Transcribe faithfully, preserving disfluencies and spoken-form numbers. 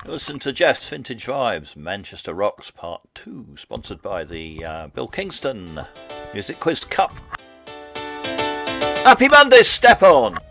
Listen to Jeff's Vintage Vibes, Manchester Rocks Part two, sponsored by the uh, Bill Kingston Music Quiz Cup. Happy Monday, step on!